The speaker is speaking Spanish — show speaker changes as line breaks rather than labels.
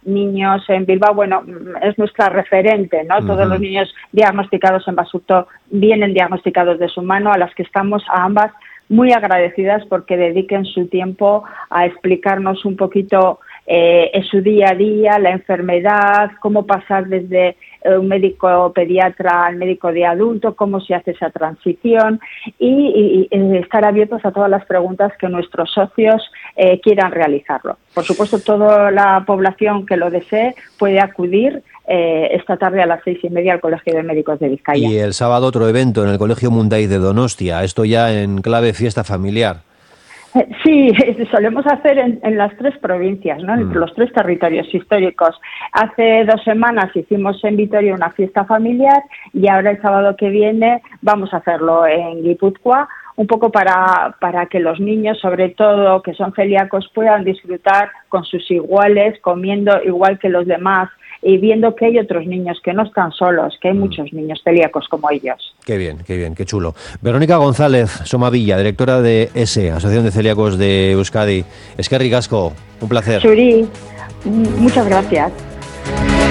niños en Bilbao, bueno, es nuestra referente, ¿no? Todos los niños diagnosticados en Basurto vienen diagnosticados de su mano, a las que estamos a ambas muy agradecidas porque dediquen su tiempo a explicarnos un poquito en su día a día, la enfermedad, cómo pasar desde un médico pediatra al médico de adulto, cómo se hace esa transición y estar abiertos a todas las preguntas que nuestros socios quieran realizarlo. Por supuesto, toda la población que lo desee puede acudir esta tarde a las 6:30 al Colegio de Médicos de Vizcaya.
Y el sábado otro evento en el Colegio Munday de Donostia, esto ya en clave fiesta familiar.
Sí, solemos hacer en las 3 provincias, ¿no? Entre los 3 territorios históricos. Hace 2 semanas hicimos en Vitoria una fiesta familiar y ahora el sábado que viene vamos a hacerlo en Guipúzcoa, un poco para que los niños, sobre todo que son celíacos, puedan disfrutar con sus iguales, comiendo igual que los demás y viendo que hay otros niños que no están solos, que hay muchos niños celíacos como ellos.
Qué bien, qué chulo. Verónica González Somavilla, directora de ESE, Asociación de Celíacos de Euskadi. Eskerrik asko, un placer.
Xuri, muchas gracias.